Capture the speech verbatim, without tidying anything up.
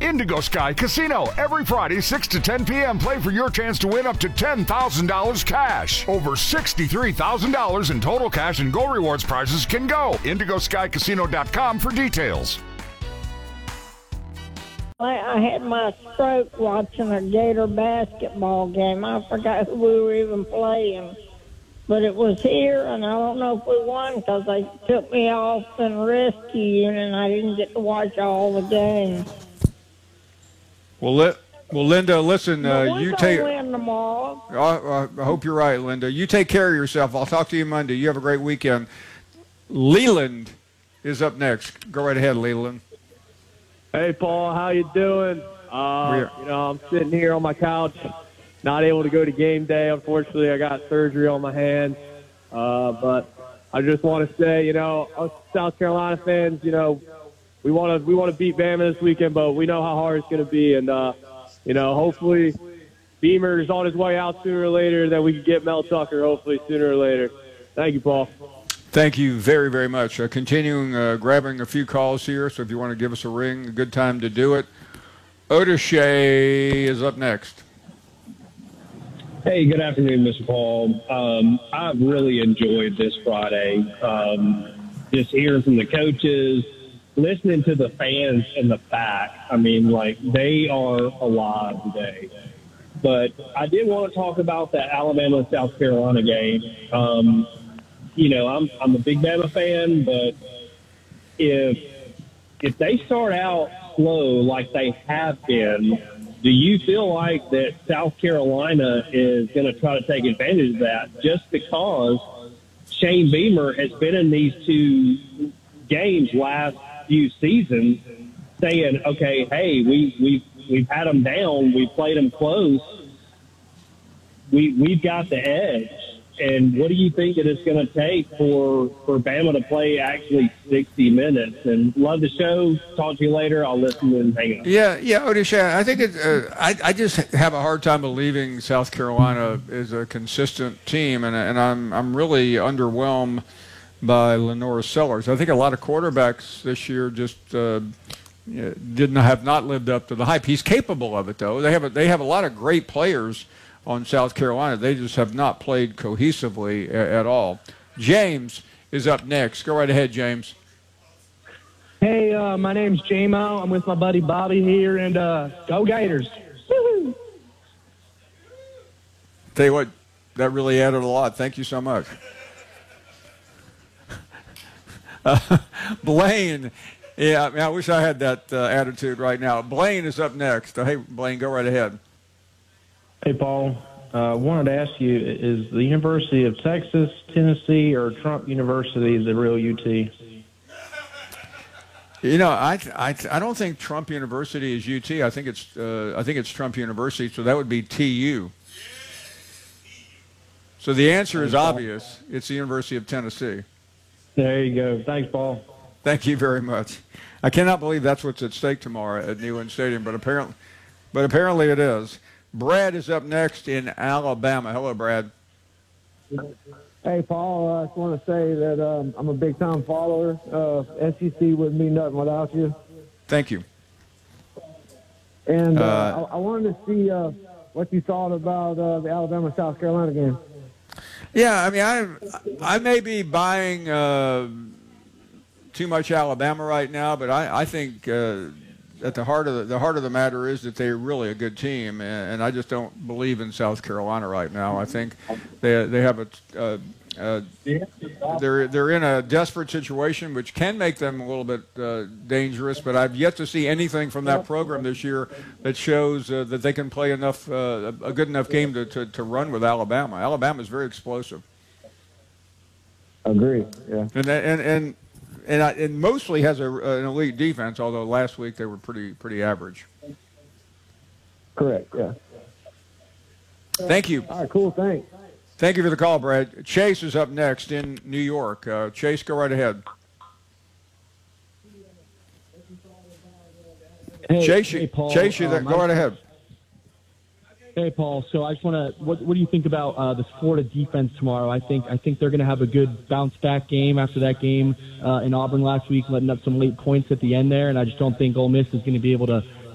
Indigo Sky Casino. Every Friday, six to ten p.m. Play for your chance to win up to ten thousand dollars cash. Over sixty-three thousand dollars in total cash and Go Rewards prizes can go. indigo sky casino dot com for details. I, I had my stroke watching a Gator basketball game. I forgot who we were even playing. But it was here, and I don't know if we won because they took me off in rescue unit, and I didn't get to watch all the games. Well, li- well, Linda, listen, uh, we're you gonna take. win tomorrow. I, I hope you're right, Linda. You take care of yourself. I'll talk to you Monday. You have a great weekend. Leland is up next. Go right ahead, Leland. Hey, Paul, how you doing? Uh, you know, I'm sitting here on my couch, not able to go to game day. Unfortunately, I got surgery on my hand. Uh, but I just want to say, you know, us South Carolina fans, you know, we want to we want to beat Bama this weekend, but we know how hard it's going to be. And, uh, you know, hopefully Beamer is on his way out sooner or later, that we can get Mel Tucker hopefully sooner or later. Thank you, Paul. Thank you very, very much. Uh, continuing uh, grabbing a few calls here, so if you want to give us a ring, a good time to do it. Odishay is up next. Hey, good afternoon, Mister Paul. Um, I've really enjoyed this Friday. Um, just hearing from the coaches, listening to the fans in the back. I mean, like, they are alive today. But I did want to talk about that Alabama-South Carolina game. Um, you know, I'm I'm a big Bama fan, but if if they start out slow like they have been, do you feel like that South Carolina is going to try to take advantage of that just because Shane Beamer has been in these two games last few seasons saying, okay, hey, we, we, we've had them down. We played them close. We, we've got the edge. And what do you think that it's going to take for, for Bama to play actually sixty minutes? And love the show. Talk to you later. I'll listen and hang on. Yeah, yeah, Odisha, I think it, uh, I, I just have a hard time believing South Carolina is a consistent team, and, and I'm, I'm really underwhelmed by Lenora Sellers. I think a lot of quarterbacks this year just uh, didn't have not lived up to the hype. He's capable of it, though. They have a, they have a lot of great players on South Carolina. They just have not played cohesively a, at all. James is up next. Go right ahead, James. Hey, uh, my name's J-Mo. I'm with my buddy Bobby here, and uh, go Gators. Woo-hoo. Tell you what, that really added a lot. Thank you so much. uh, Blaine, yeah, I, mean, I wish I had that uh, attitude right now. Blaine is up next. Uh, hey, Blaine, go right ahead. Hey, Paul. I uh, wanted to ask you, is the University of Texas, Tennessee, or Trump University the real U T? You know, I, I, I don't think Trump University is U T. I think it's uh, I think it's Trump University, so that would be T U. So the answer is obvious. It's the University of Tennessee. There you go. Thanks, Paul. Thank you very much. I cannot believe that's what's at stake tomorrow at Neyland Stadium, but apparently, but apparently it is. Brad is up next in Alabama. Hello, Brad. Hey, Paul, I just want to say that um, I'm a big-time follower. Uh, S E C wouldn't be nothing without you. Thank you. And uh, Uh, I, I wanted to see uh, what you thought about uh, the Alabama-South Carolina game. Yeah, I mean, I I may be buying uh, too much Alabama right now, but I, I think uh, at the heart of the, the heart of the matter is that they're really a good team, and, and I just don't believe in South Carolina right now. I think they they have a uh, uh, they're they're in a desperate situation, which can make them a little bit uh, dangerous. But I've yet to see anything from that program this year that shows uh, that they can play enough uh, a good enough game to, to to run with Alabama. Alabama is very explosive. Agree. Yeah. And and and. And, I, and mostly has a, an elite defense, although last week they were pretty pretty average. Correct, yeah. Thank you. All right, cool, thanks. Thank you for the call, Brad. Chase is up next in New York. Uh, Chase, go right ahead. Hey, Chase, hey, Paul. Chase you there. Um, Go right ahead. Hey, Paul. So I just want to. What, what do you think about uh, this Florida defense tomorrow? I think I think they're going to have a good bounce back game after that game uh, in Auburn last week, letting up some late points at the end there, and I just don't think Ole Miss is going to be able to